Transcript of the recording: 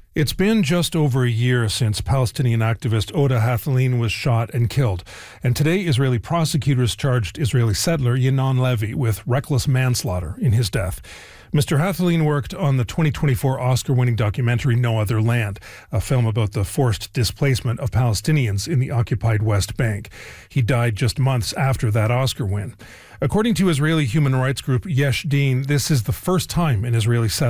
It's been just over a year since Palestinian activist Oda Hathaline was shot and killed, and today Israeli prosecutors charged Israeli settler Yinon Levy with reckless manslaughter in his death. Mr. Hathaline worked on the 2024 Oscar-winning documentary No Other Land, a film about the forced displacement of Palestinians in the occupied West Bank. He died just months after that Oscar win. According to Israeli human rights group Yesh Din, this is the first time an Israeli settler